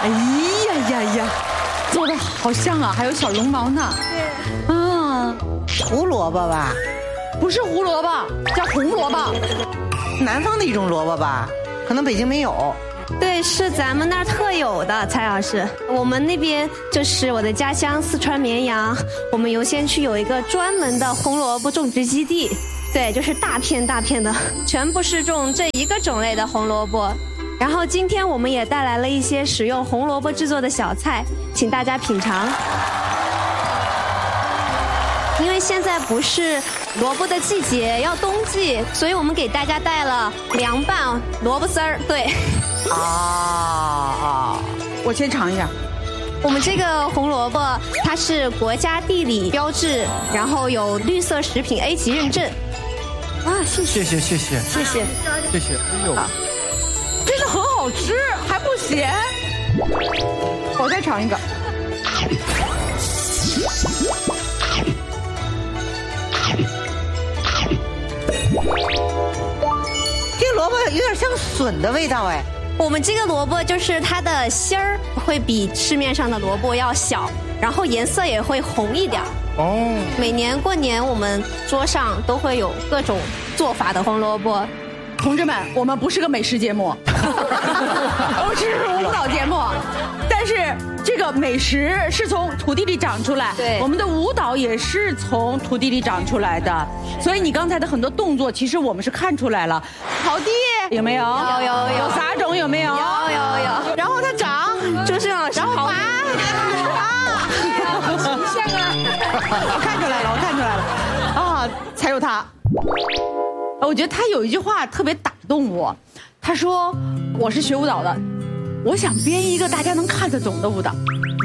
哎呀呀呀，做的好像啊，还有小绒毛呢。 对。 胡萝卜吧？ 不是胡萝卜，叫红萝卜。 南方的一种萝卜吧？可能北京没有。 对，是咱们那儿特有的，蔡老师。我们那边就是我的家乡四川绵阳，我们游仙区有一个专门的红萝卜种植基地。对，就是大片大片的，全部是种这一个种类的红萝卜。然后今天我们也带来了一些使用红萝卜制作的小菜，请大家品尝。因为现在不是萝卜的季节，要冬季，所以我们给大家带了凉拌萝卜丝儿。对。 我先尝一下。 我们这个红萝卜它是国家地理标志，然后有绿色食品 A 级认证。谢谢。 哎呦，真的很好吃，还不咸。我再尝一个。 这个萝卜有点像笋的味道哎。 我们这个萝卜就是它的芯儿会比市面上的萝卜要小，然后颜色也会红一点。每年过年我们桌上都会有各种做法的红萝卜。 同志们，我们不是个美食节目，我们是舞蹈节目。但是这个美食是从土地里长出来， 对， 我们的舞蹈也是从土地里长出来的。所以你刚才的很多动作，其实我们是看出来了。草地有没有？有撒种有没有？有。然后它长， 周深老师， 然后拔，很形象啊！我看出来了啊！才有它。我觉得他有一句话特别打动我，他说：“我是学舞蹈的，我想编一个大家能看得懂的舞蹈。”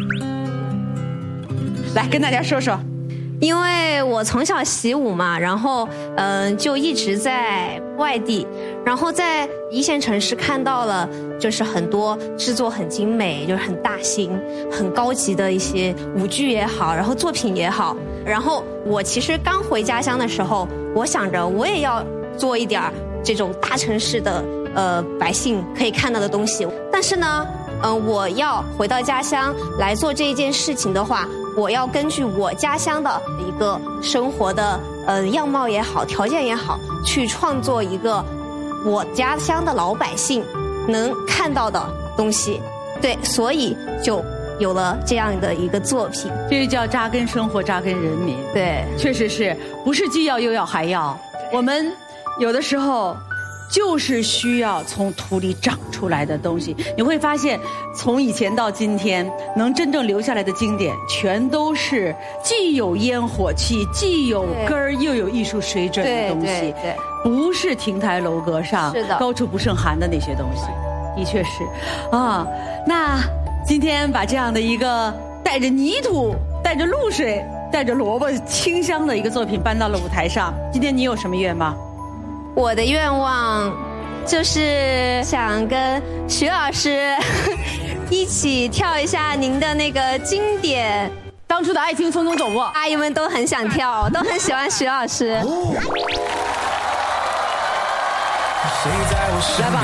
来跟大家说说。 因为我从小习舞嘛，然后就一直在外地，然后在一线城市看到了就是很多制作很精美，就是很大型、很高级的一些舞剧也好，然后作品也好。然后我其实刚回家乡的时候，我想着我也要做一点这种大城市的百姓可以看到的东西，但是呢，我要回到家乡来做这一件事情的话，我要根据我家乡的一个生活的样貌也好，条件也好，去创作一个我家乡的老百姓能看到的东西。对，所以就有了这样的一个作品。 这就叫扎根生活，扎根人民。 对， 确实是不是既要又要还要。我们有的时候就是需要从土里长出来的东西。你会发现，从以前到今天，能真正留下来的经典，全都是既有烟火气，既有根儿，又有艺术水准的东西。 对， 不是亭台楼阁上高处不胜寒的那些东西。的确是啊。那今天把这样的一个带着泥土、带着露水、带着萝卜清香的一个作品搬到了舞台上，今天你有什么愿望？ 我的愿望就是想跟徐老师一起跳一下您的那个经典当初的《爱情匆匆走过》， 阿姨们都很想跳，都很喜欢徐老师。 来吧。